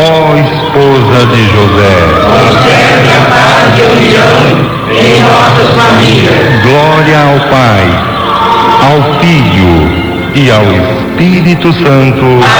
Ó esposa de José, concede a paz e união em nossas famílias. glória ao Pai, ao Filho e ao Espírito Santo.